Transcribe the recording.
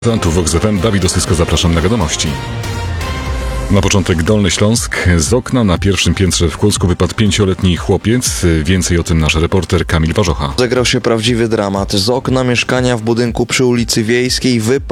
Tu Vox FM, Dawid Osysko, zapraszam na wiadomości. Na początek Dolny Śląsk. Z okna na pierwszym piętrze w Kłodzku wypadł 5-letni chłopiec. Więcej o tym nasz reporter Kamil Warzocha. Zagrał się prawdziwy dramat. Z okna mieszkania w budynku przy ulicy Wiejskiej wypadł